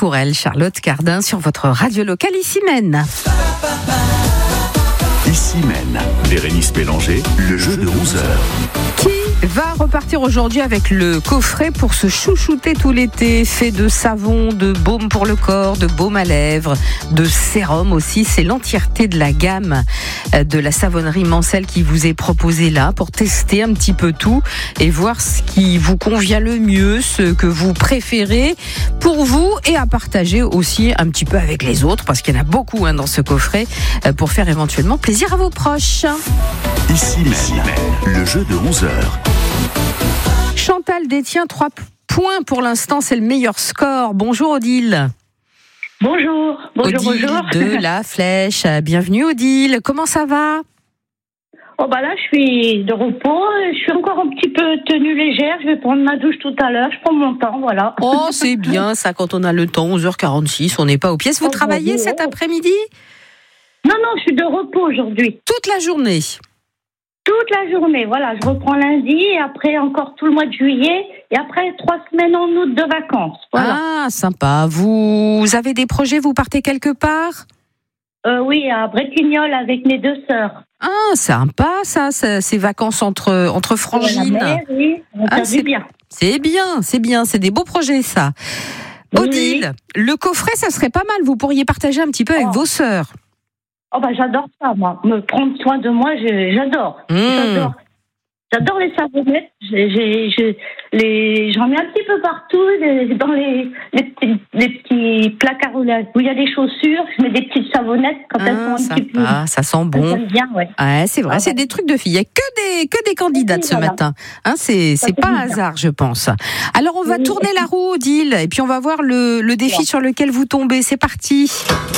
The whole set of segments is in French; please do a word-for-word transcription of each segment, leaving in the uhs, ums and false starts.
pour elle, Charlotte Cardin, sur votre radio locale Issy-Mène. Issy-Mène, Bérénice Bélanger, le jeu de onze heures. Qui va repartir aujourd'hui avec le coffret pour se chouchouter tout l'été, fait de savon, de baume pour le corps, de baume à lèvres, de sérum aussi. C'est l'entièreté de la gamme de la savonnerie Mansell qui vous est proposée là pour tester un petit peu tout et voir ce qui vous convient le mieux, ce que vous préférez pour vous et à partager aussi un petit peu avec les autres parce qu'il y en a beaucoup hein, dans ce coffret pour faire éventuellement plaisir à vos proches. Issy-Mène, le jeu de onze heures. Chantal détient trois points pour l'instant, c'est le meilleur score. Bonjour Odile. Bonjour, bonjour, Odile bonjour. de La Flèche, bienvenue Odile. Comment ça va ? Oh bah là, je suis de repos, je suis encore un petit peu tenue légère, je vais prendre ma douche tout à l'heure, je prends mon temps, voilà. Oh, c'est bien ça quand on a le temps, onze heures quarante-six, on n'est pas aux pièces. Vous oh, travaillez bon, cet oh. après-midi ? Non, non, je suis de repos aujourd'hui. Toute la journée ? Toute la journée, voilà, je reprends lundi, et après encore tout le mois de juillet, et après trois semaines en août de vacances, voilà. Ah, sympa. Vous avez des projets, vous partez quelque part ? Euh, oui, à Bretignolles avec mes deux sœurs. Ah, sympa ça, ça ces vacances entre, entre frangines. La mer, oui, on Ah, fait c'est du bien. C'est bien, c'est bien, c'est des beaux projets ça. Oui, Odile, oui. le coffret, ça serait pas mal, vous pourriez partager un petit peu avec Oh. vos sœurs. Oh bah j'adore ça, moi. Me prendre soin de moi, je- j'adore. Mmh. J'adore. J'adore les savonnettes. J'ai, j'ai, j'ai- les, j'en mets un petit peu partout, les- dans les, les, petits, les petits placards où, là- où il y a des chaussures. Je mets des petites savonnettes quand elles Ah, sont un petit peu. sympa, ça sent bon. J'aime bien, ouais. Ouais, c'est vrai, Ah, c'est ouais. des trucs de filles. Il n'y a que des, que des candidates Oui, ce voilà. matin. Hein, c'est Ça c'est fait pas du un bien. hasard, je pense. Alors, on va Oui. tourner la roue, Odile, et puis on va voir le, le défi Ouais. sur lequel vous tombez. C'est parti.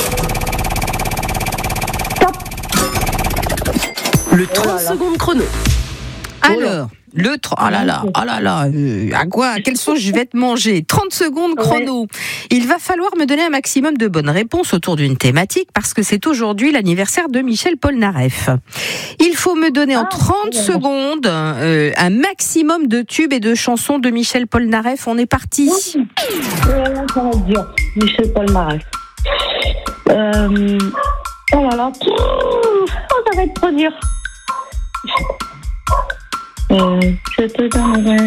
Le trente là là. secondes chrono. Alors, le tr- oh là là, oh là là, euh, à quoi, à quelle sauce je vais te manger ? trente secondes chrono. Il va falloir me donner un maximum de bonnes réponses autour d'une thématique parce que c'est aujourd'hui l'anniversaire de Michel Polnareff. Il faut me donner en Ah, trente ouais. secondes euh, un maximum de tubes et de chansons de Michel Polnareff. On est parti. Oui. Ouais, ça va être dur. Michel Polnareff. Euh, oh là là. Oh, ça va être trop dur. Euh, je te donnerai.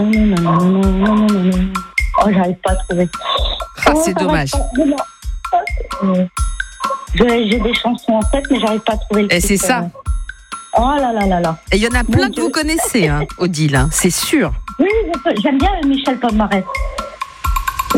Oh, j'arrive pas à trouver. Ah, Oh, c'est ça va dommage. être pas- Euh, J'ai j'ai des chansons en tête, mais j'arrive pas à trouver le Et c'est titre. ça. Oh là là là là. Et il y en a plein Mon que vous Dieu. connaissez, hein, Odile, hein, c'est sûr. Oui, je peux- j'aime bien Michel Polnareff. Ah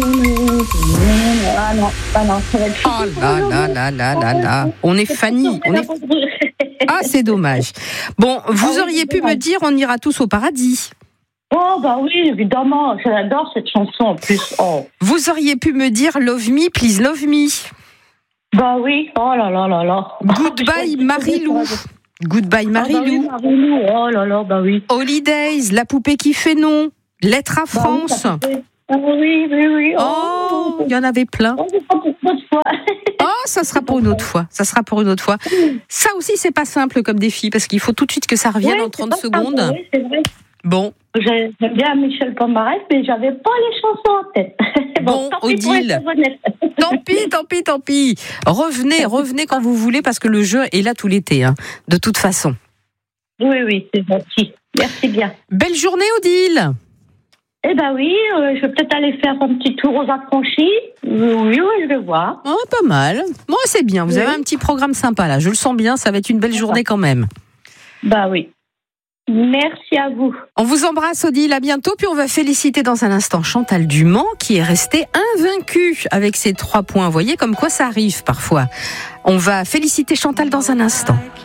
non, ah non, ça va être Oh là là là là là là. On est Fanny. On est... Ah, c'est dommage. Bon, vous Ah oui, auriez c'est pu me dommage. dire on ira tous au paradis. Oh, bah oui, évidemment. J'adore cette chanson en plus. Oh. Vous auriez pu me dire Love Me, Please Love Me. Bah oui. Oh là là là là. Goodbye Marilou. Goodbye Ah bah oui, Marilou. Marilou. Oh là là, bah oui. Holidays, La poupée qui fait non. Lettre à Bah oui, France. ça fait- Ah oui, oui, oui. Oh, il y en avait plein. Oh, c'est pas pour une autre fois. Oh, ça sera pour une autre fois. Ça sera pour une autre fois. Ça aussi, c'est pas simple comme défi parce qu'il faut tout de suite que ça revienne Ouais, en trente c'est pas secondes. simple, oui, c'est vrai. Bon, J'ai- J'aime bien Michel Polnareff, mais j'avais pas les chansons en tête. Bon, tant pis pour les Odile. savonnettes. tant pis, tant pis, tant pis. Revenez, revenez quand vous voulez parce que le jeu est là tout l'été, hein, de toute façon. Oui, oui, c'est gentil. Merci bien. Belle journée, Odile. Eh ben oui, euh, je vais peut-être aller faire un petit tour aux affranchis. Oui, oui, oui, je vais voir. Oh, pas mal. Moi, c'est bien. Vous Oui. avez un petit programme sympa là. Je le sens bien. Ça va être une belle journée quand même. Bah oui. Merci à vous. On vous embrasse, Odile. À bientôt. Puis on va féliciter dans un instant Chantal Dumont qui est restée invaincue avec ses trois points. Vous voyez comme quoi ça arrive parfois. On va féliciter Chantal dans un instant.